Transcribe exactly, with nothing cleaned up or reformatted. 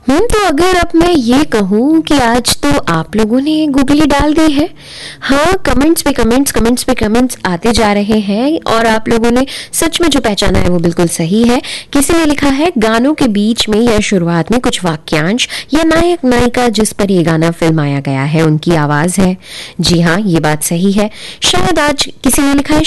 हूँ। तो अगर अब मैं ये कहूँ कि आज तो आप लोगों ने गूगली डाल दी है। हाँ, कमेंट्स पे कमेंट्स कमेंट्स पे कमेंट्स आते जा रहे हैं और आप लोगों ने सच में जो पहचाना है वो बिल्कुल सही है। किसी ने लिखा है गानों के बीच में या शुरुआत में कुछ वाक्यांश या नायक नायिका जिस पर ये गाना फिल्माया गया है उनकी आवाज है। जी हाँ, ये बात सही है। शायद आज किसी ने लिखा है